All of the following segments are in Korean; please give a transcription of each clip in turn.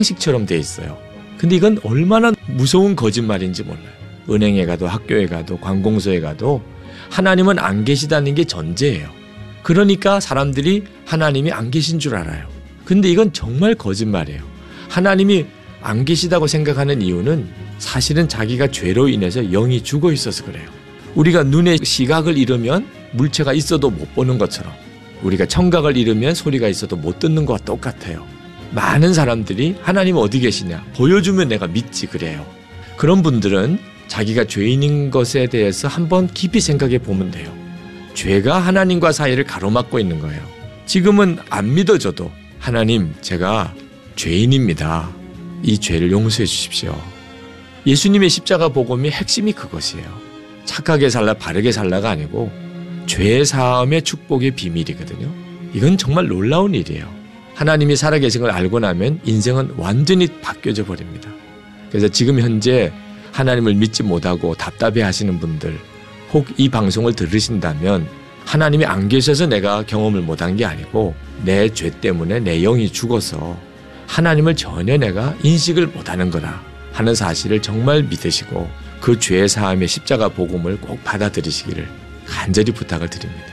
식처럼 돼 있어요. 근데 이건 얼마나 무서운 거짓말인지 몰라요. 은행에 가도 학교에 가도 관공서에 가도 하나님은 안 계시다는 게 전제예요. 그러니까 사람들이 하나님이 안 계신 줄 알아요. 근데 이건 정말 거짓말이에요. 하나님이 안 계시다고 생각하는 이유는 사실은 자기가 죄로 인해서 영이 죽어 있어서 그래요. 우리가 눈의 시각을 잃으면 물체가 있어도 못 보는 것처럼 우리가 청각을 잃으면 소리가 있어도 못 듣는 것과 똑같아요. 많은 사람들이 하나님 어디 계시냐 보여주면 내가 믿지 그래요. 그런 분들은 자기가 죄인인 것에 대해서 한번 깊이 생각해 보면 돼요. 죄가 하나님과 사이를 가로막고 있는 거예요. 지금은 안 믿어져도 하나님 제가 죄인입니다. 이 죄를 용서해 주십시오. 예수님의 십자가 복음의 핵심이 그것이에요. 착하게 살라 바르게 살라가 아니고 죄 사함의 축복의 비밀이거든요. 이건 정말 놀라운 일이에요. 하나님이 살아계신 걸 알고 나면 인생은 완전히 바뀌어져 버립니다. 그래서 지금 현재 하나님을 믿지 못하고 답답해 하시는 분들 혹 이 방송을 들으신다면 하나님이 안 계셔서 내가 경험을 못한 게 아니고 내 죄 때문에 내 영이 죽어서 하나님을 전혀 내가 인식을 못하는 거라 하는 사실을 정말 믿으시고 그 죄 사함의 십자가 복음을 꼭 받아들이시기를 간절히 부탁을 드립니다.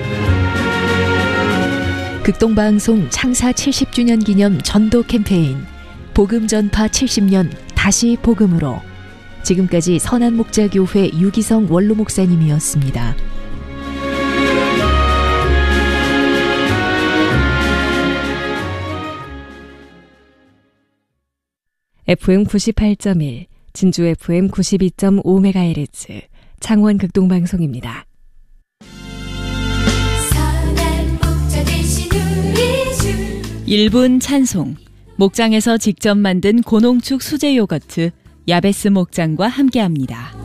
극동방송 창사 70주년 기념 전도 캠페인 복음 전파 70년 다시 복음으로 지금까지 선한목자교회 유기성 원로 목사님이었습니다. FM 98.1 진주 FM 92.5MHz 창원 극동방송입니다. 1분 찬송, 목장에서 직접 만든 고농축 수제 요거트 야베스 목장과 함께합니다.